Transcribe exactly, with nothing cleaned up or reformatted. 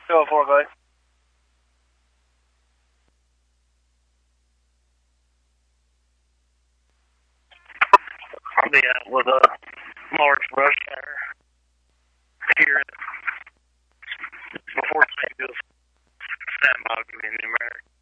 two oh four, go ahead. I'll be out with a large rush hour here before Saint goes stand by, give me a numeric.